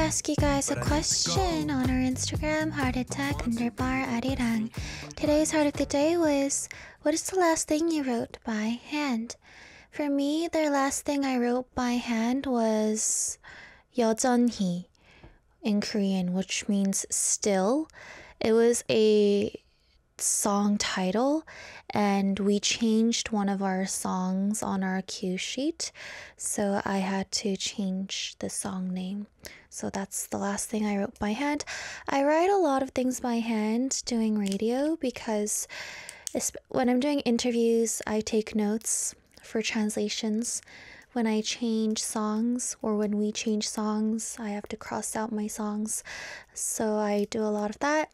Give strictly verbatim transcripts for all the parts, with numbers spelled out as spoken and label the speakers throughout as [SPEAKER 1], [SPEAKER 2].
[SPEAKER 1] ask you guys a question on our Instagram, heart attack underbar arirang. Today's heart of the day was, what is the last thing you wrote by hand? For me, the last thing I wrote by hand was 여전히 in Korean, which means still. It was a song title, and we changed one of our songs on our cue sheet, so I had to change the song name. So that's the last thing I wrote by hand. I write a lot of things by hand doing radio because when I'm doing interviews, I take notes for translations. When I change songs or when we change songs, I have to cross out my songs. So I do a lot of that.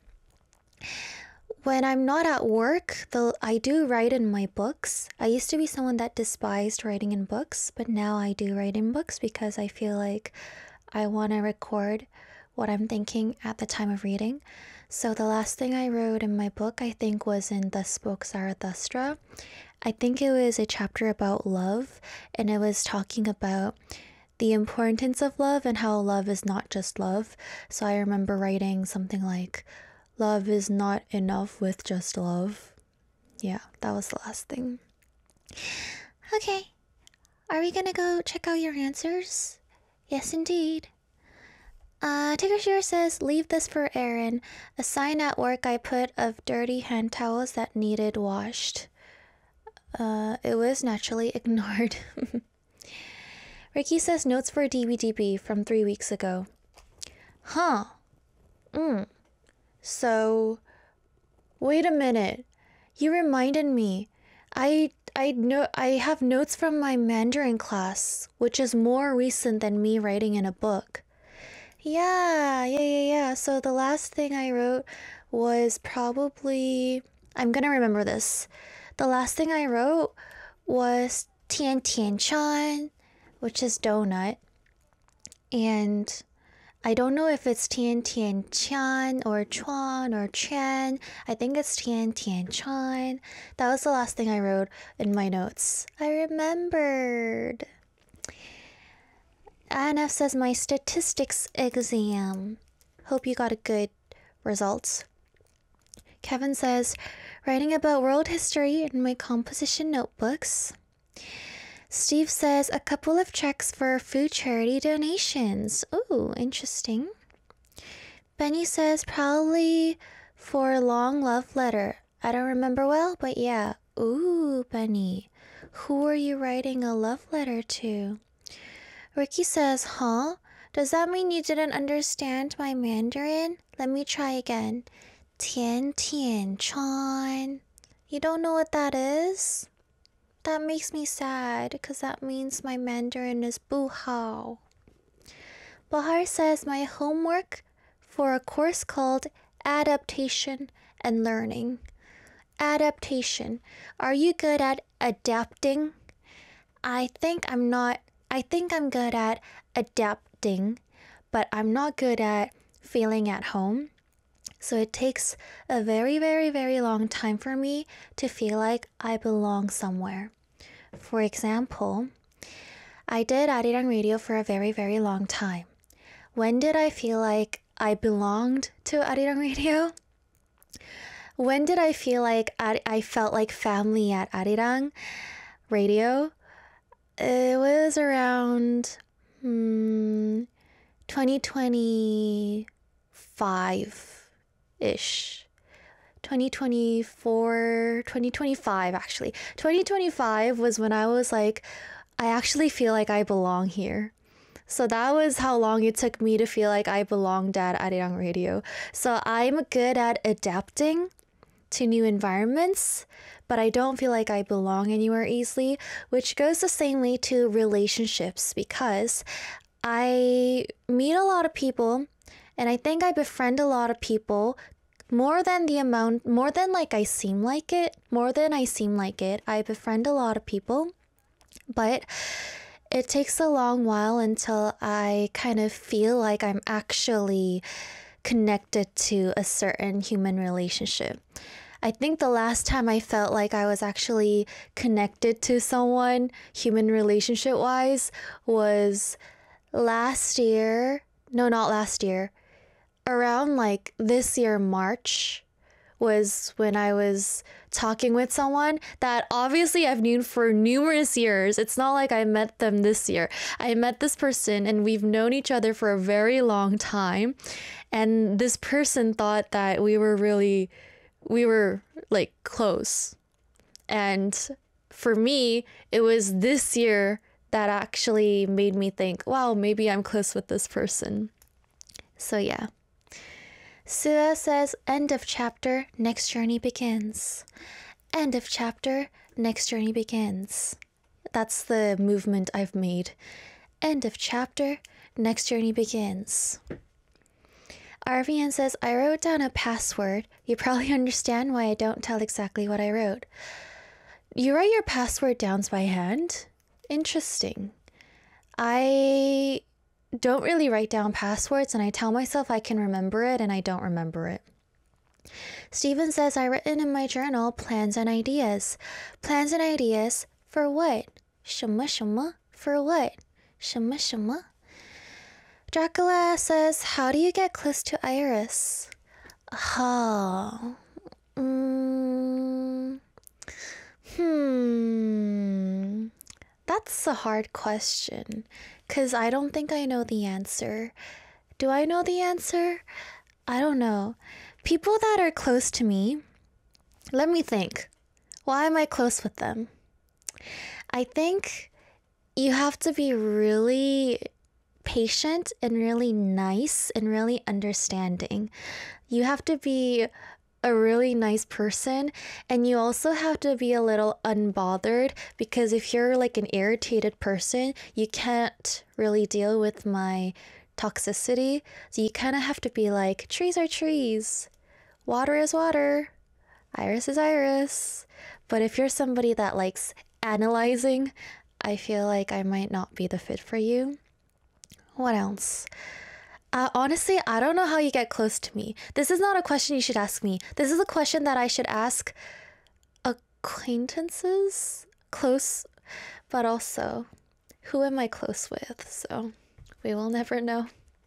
[SPEAKER 1] When I'm not at work, though, I do write in my books. I used to be someone that despised writing in books, but now I do write in books because I feel like I want to record what I'm thinking at the time of reading. So the last thing I wrote in my book, I think, was in Thus Spoke Zarathustra. I think it was a chapter about love, and it was talking about the importance of love and how love is not just love. So I remember writing something like, love is not enough with just love. Yeah, that was the last thing. Okay, are we gonna go check out your answers? Yes, indeed. Uh, Tiggershire says, leave this for Aaron. A sign at work I put of dirty hand towels that needed washed. Uh, it was naturally ignored. Ricky says, notes for D B D B from three weeks ago. Huh. Mm. So, wait a minute. You reminded me. I I know I have notes from my Mandarin class, which is more recent than me writing in a book. Yeah, yeah, yeah, yeah. So the last thing I wrote was probably, I'm gonna remember this. The last thing I wrote was Tian Tian Chan, which is donut. And I don't know if it's Tian Tian Chan or Chuan or Chen. I think it's Tian Tian Chan. That was the last thing I wrote in my notes. I remembered. N F says, my statistics exam. Hope you got a good results. Kevin says, writing about world history in my composition notebooks. Steve says, a couple of checks for food charity donations. Ooh, interesting. Benny says, probably for a long love letter. I don't remember well, but yeah. Ooh, Benny. Who are you writing a love letter to? Ricky says, huh? Does that mean you didn't understand my Mandarin? Let me try again. Tian Tian Chan. You don't know what that is? That makes me sad, because that means my Mandarin is bu hao. Bahar says, my homework for a course called Adaptation and Learning. Adaptation. Are you good at adapting? I think I'm not. I think I'm good at adapting, but I'm not good at feeling at home. So it takes a very, very, very long time for me to feel like I belong somewhere. For example, I did Arirang Radio for a very, very long time. When did I feel like I belonged to Arirang Radio? When did I feel like I, I felt like family at Arirang Radio? It was around hmm, twenty twenty-five-ish. twenty twenty-four, twenty twenty-five actually. twenty twenty-five was when I was like, I actually feel like I belong here. So that was how long it took me to feel like I belonged at Arirang Radio. So I'm good at adapting to new environments, but I don't feel like I belong anywhere easily, which goes the same way to relationships, because I meet a lot of people and I think I befriend a lot of people more than the amount, more than like I seem like it, more than I seem like it. I befriend a lot of people, but it takes a long while until I kind of feel like I'm actually connected to a certain human relationship. I think the last time I felt like I was actually connected to someone, human relationship-wise, was last year, no, not last year. Around like this year, March, was when I was talking with someone that obviously I've known for numerous years. It's not like I met them this year. I met this person and we've known each other for a very long time. And this person thought that we were really, we were like close. And for me, it was this year that actually made me think, wow, maybe I'm close with this person. So yeah. Sua says, end of chapter, next journey begins. End of chapter, next journey begins. That's the movement I've made. End of chapter, next journey begins. Arvian says, I wrote down a password. You probably understand why I don't tell exactly what I wrote. You write your password down by hand? Interesting. I don't really write down passwords and I tell myself I can remember it and I don't remember it. Steven says, I written in my journal plans and ideas. Plans and ideas for what? 什么什么 for what? 什么什么 Dracula says, how do you get close to Iris? Oh. Mm. Hmm. That's a hard question, because I don't think I know the answer. Do I know the answer? I don't know. People that are close to me, let me think. Why am I close with them? I think you have to be really patient and really nice and really understanding. You have to be a really nice person, and you also have to be a little unbothered, because if you're like an irritated person, you can't really deal with my toxicity. So you kind of have to be like, trees are trees, water is water, iris is iris. But if you're somebody that likes analyzing, I feel like I might not be the fit for you. What else? Uh, honestly, I don't know how you get close to me. This is not a question you should ask me. This is a question that I should ask acquaintances, close, but also, who am I close with? So, we will never know.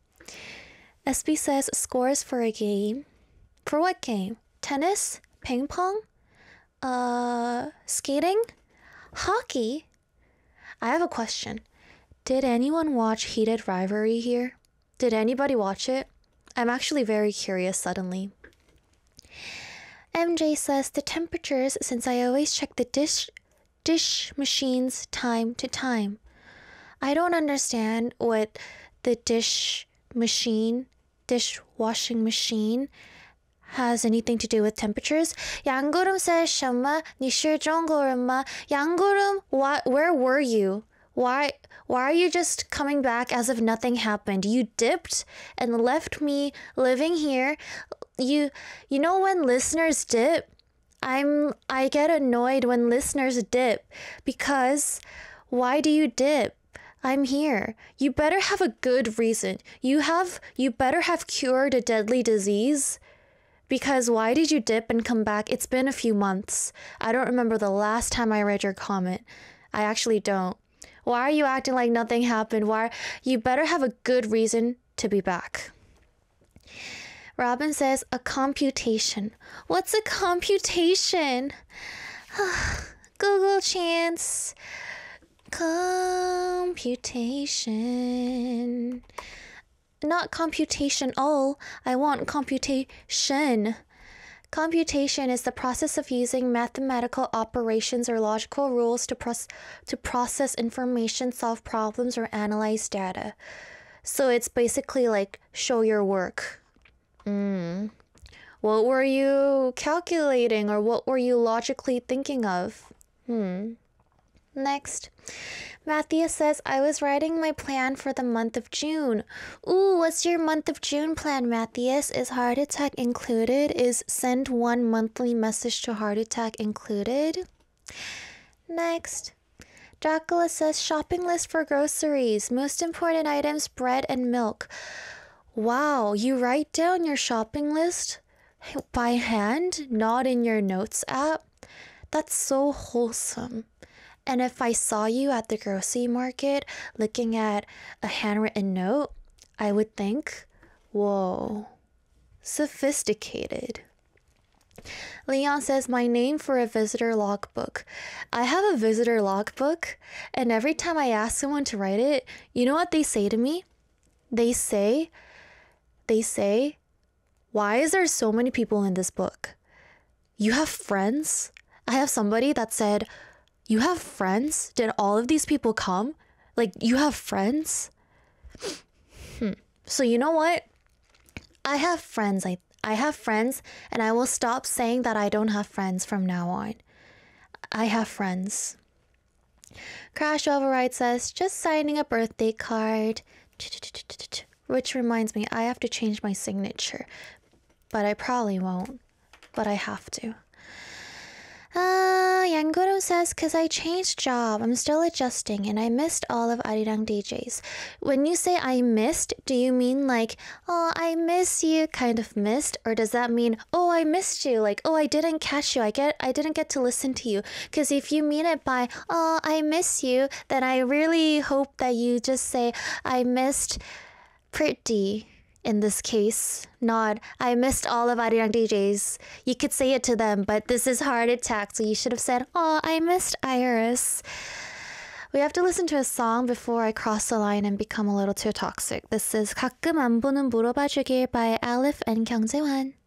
[SPEAKER 1] S B says, scores for a game. For what game? Tennis? Ping pong? Uh, skating? Hockey? I have a question. Did anyone watch Heated Rivalry here? Did anybody watch it? I'm actually very curious suddenly. M J says, the temperatures, since I always check the dish dish machines time to time. I don't understand what the dish machine, dishwashing machine has anything to do with temperatures. 양구름 says, 什么? 你是中国人吗? 양구름, what, where were you? Why why are you just coming back as if nothing happened? You dipped and left me living here. You you know when listeners dip? I'm I get annoyed when listeners dip, because why do you dip? I'm here. You better have a good reason. You have you better have cured a deadly disease. Because why did you dip and come back? It's been a few months. I don't remember the last time I read your comment. I actually don't. Why are you acting like nothing happened? Why? You better have a good reason to be back. Robin says, a computation. What's a computation? Google chance. Computation. Not computation. Oh, I want computation. Computation is the process of using mathematical operations or logical rules to, proce- to process information, solve problems, or analyze data. So it's basically like, show your work. Mm. What were you calculating, or what were you logically thinking of? Hmm. Next. Matthias says, I was writing my plan for the month of June. Ooh, what's your month of June plan, Matthias? Is Heart Attack included? Is send one monthly message to Heart Attack included? Next. Dracula says, shopping list for groceries. Most important items, bread and milk. Wow, you write down your shopping list by hand, not in your notes app? That's so wholesome. And if I saw you at the grocery market looking at a handwritten note, I would think, whoa, sophisticated. Leon says, my name for a visitor logbook. I have a visitor logbook, and every time I ask someone to write it, you know what they say to me? They say, they say, why is there so many people in this book? You have friends? I have somebody that said, you have friends? Did all of these people come? Like, you have friends? Hmm. So you know what? I have friends. I I have friends, and I will stop saying that I don't have friends from now on. I have friends. Crash Override says, just signing a birthday card. Which reminds me, I have to change my signature. But I probably won't. But I have to. Uh, Yanguru says, because I changed job, I'm still adjusting, and I missed all of Arirang D Js. When you say I missed, do you mean like, oh, I miss you, kind of missed? Or does that mean, oh, I missed you, like, oh, I didn't catch you, I get, I didn't get to listen to you? Because if you mean it by, oh, I miss you, then I really hope that you just say, I missed Pretty. In this case, not, I missed all of Arirang D Js. You could say it to them, but this is Heart Attack, so you should have said, oh, I missed Iris. We have to listen to a song before I cross the line and become a little too toxic. This is 가끔 안 보는 물어봐주길 by Aleph and Kyungjae-hwan.